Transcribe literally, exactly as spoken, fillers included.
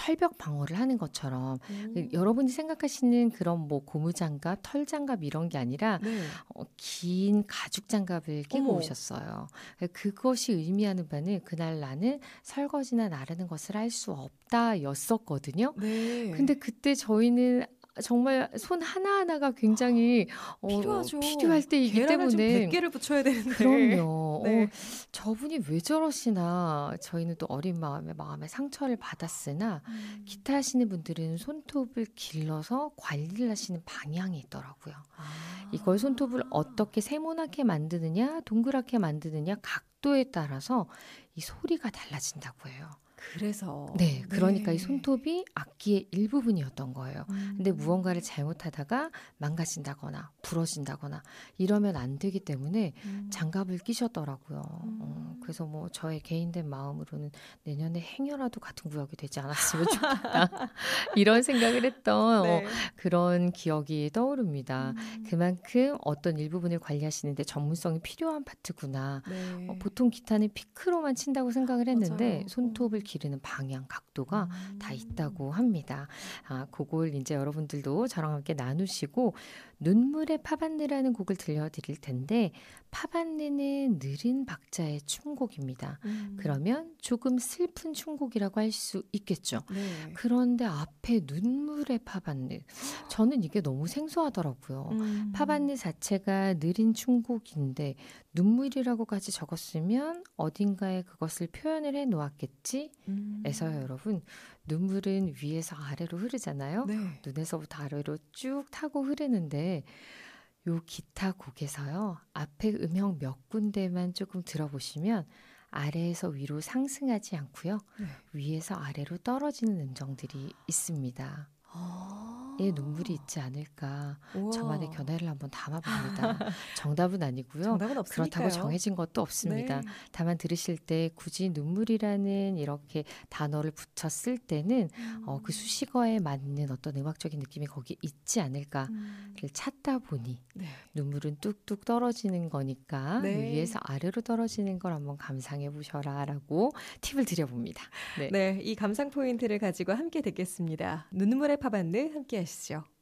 철벽 방어를 하는 것처럼 음. 여러분이 생각하시는 그런 뭐 고무장갑, 털장갑 이런 게 아니라 네. 어, 긴 가죽 장갑을 끼고 어머. 오셨어요. 그것이 의미하는 바는 그날 나는 설거지나 나르는 것을 할 수 없다였었거든요. 네. 근데 그때 저희는 정말 손 하나하나가 굉장히 어, 필요하죠. 필요할 때이기 계란을 좀 때문에 백 개를 붙여야 되는데. 그럼요. 네. 어, 저분이 왜 저러시나 저희는 또 어린 마음에 마음에 상처를 받았으나 음. 기타 하시는 분들은 손톱을 길러서 관리를 하시는 방향이 있더라고요. 아. 이걸 손톱을 어떻게 세모나게 만드느냐 동그랗게 만드느냐 각도에 따라서 이 소리가 달라진다고 해요. 그래서. 네, 그러니까 네. 이 손톱이 악기의 일부분이었던 거예요. 음. 근데 무언가를 잘못하다가 망가진다거나 부러진다거나 이러면 안 되기 때문에 음. 장갑을 끼셨더라고요. 음. 어, 그래서 뭐 저의 개인된 마음으로는 내년에 행여라도 같은 구역이 되지 않았으면 좋겠다. 이런 생각을 했던 네. 어, 그런 기억이 떠오릅니다. 음. 그만큼 어떤 일부분을 관리하시는데 전문성이 필요한 파트구나. 네. 어, 보통 기타는 피크로만 친다고 생각을 했는데 맞아요. 손톱을 어. 기르는 방향, 각도가 음. 다 있다고 합니다. 아, 그걸 이제 여러분들도 저랑 함께 나누시고 눈물의 팝안느라는 곡을 들려드릴 텐데 팝안느는 느린 박자의 춤곡입니다. 음. 그러면 조금 슬픈 춤곡이라고 할 수 있겠죠. 네. 그런데 앞에 눈물의 팝안느 저는 이게 너무 생소하더라고요. 음. 팝안느 자체가 느린 춤곡인데 눈물이라고까지 적었으면 어딘가에 그것을 표현을 해 놓았겠지? 음. 에서요 여러분 눈물은 위에서 아래로 흐르잖아요. 네. 눈에서부터 아래로 쭉 타고 흐르는데 요 기타 곡에서요 앞에 음형 몇 군데만 조금 들어보시면 아래에서 위로 상승하지 않고요. 네. 위에서 아래로 떨어지는 음정들이 있습니다. 아. 에 눈물이 있지 않을까 우와. 저만의 견해를 한번 담아봅니다. 정답은 아니고요. 정답은 없으니까요. 그렇다고 정해진 것도 없습니다. 네. 다만 들으실 때 굳이 눈물이라는 이렇게 단어를 붙였을 때는 음. 어, 그 수식어에 맞는 어떤 음악적인 느낌이 거기에 있지 않을까를 음. 찾다 보니 네. 눈물은 뚝뚝 떨어지는 거니까 네. 위에서 아래로 떨어지는 걸 한번 감상해 보셔라 라고 팁을 드려봅니다. 네. 네, 이 감상 포인트를 가지고 함께 듣겠습니다. 눈물의 팝안느 함께 하시죠.